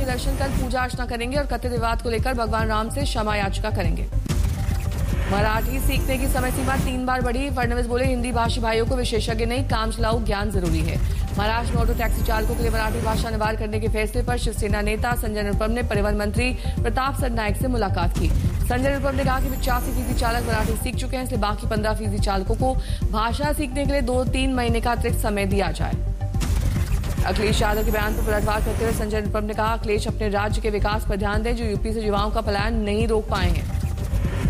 दर्शन कर पूजा अर्चना करेंगे और कथित विवाद को लेकर भगवान राम से क्षमा याचिका करेंगे। मराठी सीखने की समय सीमा 3 बार बढ़ी। फडणवीस बोले, हिंदी भाषी भाइयों को विशेषज्ञ नहीं, काम चलाऊ ज्ञान जरूरी है। महाराष्ट्र में ऑटो टैक्सी चालकों के लिए मराठी भाषा अनिवार्य करने के फैसले पर शिवसेना नेता संजय निरुपम ने परिवहन मंत्री प्रताप सरनाईक से मुलाकात की। संजय निरुपम ने कहा कि 85% चालक मराठी सीख चुके हैं, इसलिए बाकी 15% चालकों को भाषा सीखने के लिए 2-3 महीने का अतिरिक्त समय दिया जाए। अखिलेश यादव के बयान पर पलटवार करते हुए संजय निरुपम ने कहा, अखिलेश अपने राज्य के विकास पर ध्यान दें, जो यूपी से युवाओं का पलायन नहीं रोक पाए हैं।